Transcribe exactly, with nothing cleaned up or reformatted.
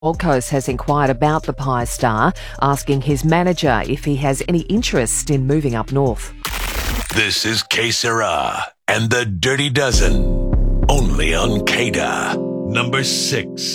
Gold Coast has inquired about the Pie star, asking his manager if he has any interest in moving up north. This is Que Sera and the Dirty Dozen, only on K D A. Number six.